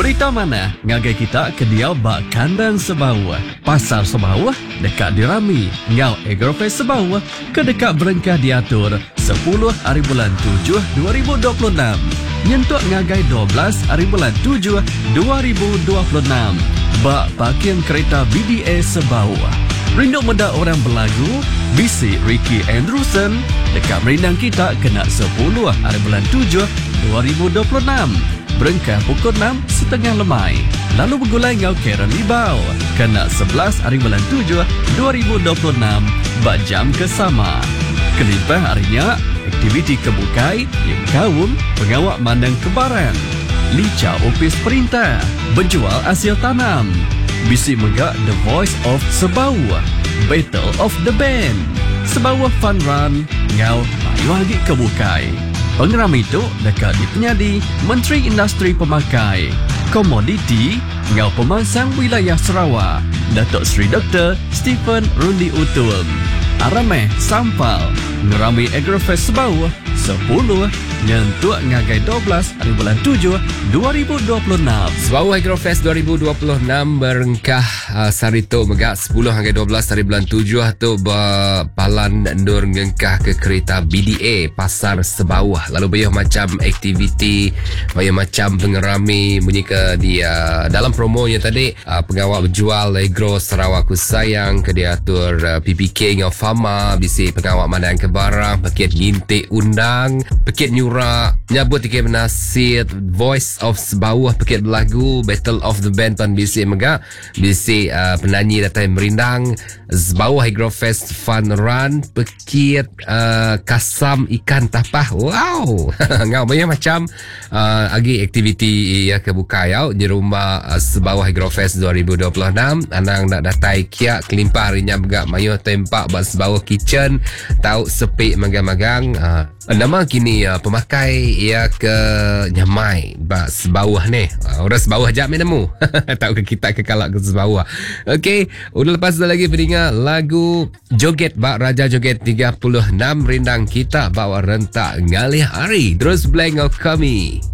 Berita mana ngagai kita ke dia bak kandang Sebawah. Pasar Sebawah dekat dirami. Ngau Agrofest Sebawah ke dekat berengkah diatur 10 hari bulan 7 2026. Nyentuk ngagai 12 hari bulan 7 2026. Bak parking kereta BDA Sebawah. Rindu muda orang berlagu, bisi Ricky Andrewson dekat merindang kita kena 10 hari bulan 7 2026. Berengkah pukul 6.30 lemai. Lalu bergulai ngau Karen Libau kena 11 hari bulan 7 2026 bak jam kesama. Kelimpah harinya aktiviti kebukai yang kaum pengawak mandang kebaran. Lica ofis perintah, berjual hasil tanam. Bisi megak The Voice of Sebawah, Battle of the Band, Sebawah Fun Run, ngau mayu lagi kebukai. Pengeram itu dekat di penyadi Menteri Industri Pemakai, Komoditi, ngau pemangsang wilayah Sarawak, Datuk Seri Dr. Stephen Rundi Utul. Arameh Sampal, ngerami Agrofest Sebawah 10 nyentuk ngagai 12 hari bulan 7 2026. Sebawah Agrofest 2026 berengkah sarito megak 10 hingga 12 hari bulan 7 tu balan nur ngengkah ke kereta BDA Pasar Sebawah. Lalu banyak macam aktiviti, banyak macam pengerami bunyi ke dia dalam promonya tadi pengawal berjual Agro Sarawak ku sayang ke dia atur PPK ngau Fama bisi pengawal mandang ke barang paket gintik undang paket nyura nyabut tiket menasir Voice of Sebawah paket berlagu Battle of the Band pan bisi megak bisi penyanyi datang merindang Sebawah Agrofest Fun Run paket kasam ikan tapah. Wow. Ngau banyak macam agi aktiviti ya kebuka yau di rumah Sebawah Agrofest 2026. Anang nak datai kia kelimpah harinya megak mayu tempak bak Sebawah Kitchen tahu sepik magang-magang. Nama kini pemakai ia ke nyamai bak Sebawah ni. Orang Sebawah jap nemu. Tahu ke kita ke kalak ke Sebawah. Okey, udah lepas lagi pendengar lagu Joget bak Raja Joget 36 rindang kita bawa rentak ngalih hari. Terus blank kami.